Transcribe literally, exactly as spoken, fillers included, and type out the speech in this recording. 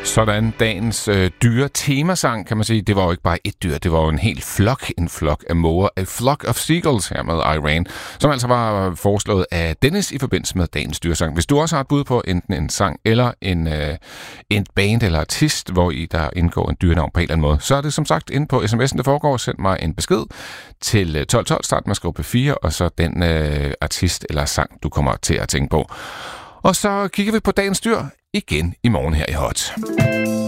Sådan dagens øh, dyre temasang, kan man sige. Det var jo ikke bare et dyr, det var jo en hel flok, en flok af måger, a flock of seagulls her med Iran, som altså var foreslået af Dennis i forbindelse med dagens dyresang. Hvis du også har et bud på enten en sang eller en, øh, en band eller artist, hvor i der indgår en dyrenavn på en eller anden måde, så er det som sagt inde på sms'en, der foregår. Send mig en besked til tolv tolv, start med skrive P fire, og så den øh, artist eller sang, du kommer til at tænke på. Og så kigger vi på dagens dyr igen i morgen her i Hot.